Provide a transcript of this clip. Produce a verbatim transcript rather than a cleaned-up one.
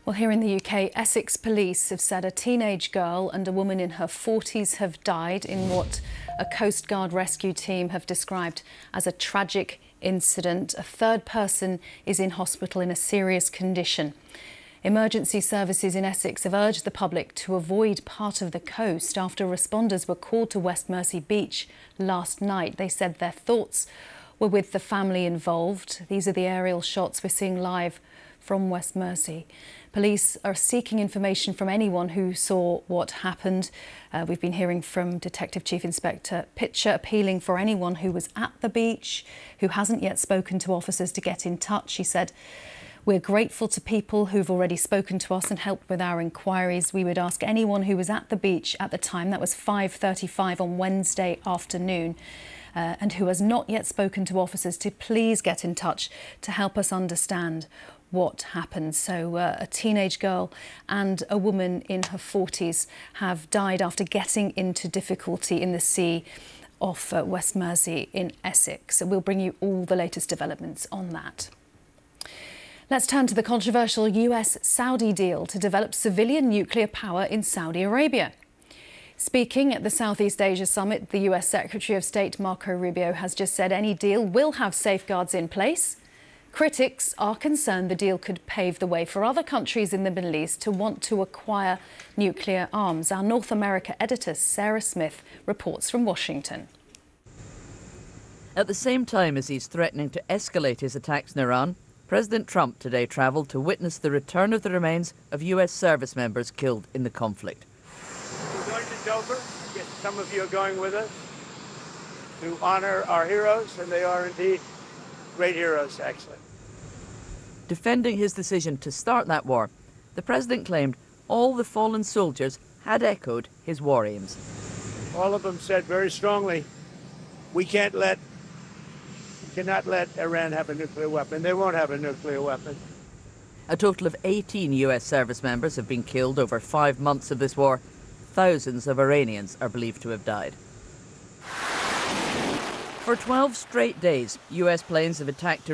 Well, here in the U K, Essex police have said a teenage girl and a woman in her forties have died in what a Coast Guard rescue team have described as a tragic incident. A third person is in hospital in a serious condition. Emergency services in Essex have urged the public to avoid part of the coast after responders were called to West Mersea Beach last night. They said their thoughts were with the family involved. These are the aerial shots we're seeing live from West Mersea. Police are seeking information from anyone who saw what happened. Uh, we've been hearing from Detective Chief Inspector Pitcher appealing for anyone who was at the beach, who hasn't yet spoken to officers, to get in touch. He said, "We're grateful to people who've already spoken to us and helped with our inquiries. We would ask anyone who was at the beach at the time, that was five thirty-five on Wednesday afternoon, uh, and who has not yet spoken to officers, to please get in touch to help us understand what happened." So uh, a teenage girl and a woman in her forties have died after getting into difficulty in the sea off uh, West Mersea in Essex. So we'll bring you all the latest developments on that. Let's turn to the controversial U S Saudi deal to develop civilian nuclear power in Saudi Arabia. Speaking at the Southeast Asia Summit, the U S Secretary of State Marco Rubio has just said any deal will have safeguards in place. Critics are concerned the deal could pave the way for other countries in the Middle East to want to acquire nuclear arms. Our North America editor, Sarah Smith, reports from Washington. At the same time as he's threatening to escalate his attacks in Iran, President Trump today travelled to witness the return of the remains of U S service members killed in the conflict. We're going to Dover. Yes, some of you are going with us to honour our heroes, and they are indeed great heroes, actually. Defending his decision to start that war, the president claimed all the fallen soldiers had echoed his war aims. All of them said very strongly, we can't let, we cannot let Iran have a nuclear weapon. They won't have a nuclear weapon. A total of eighteen U S service members have been killed over five months of this war. Thousands of Iranians are believed to have died. For twelve straight days, U S planes have attacked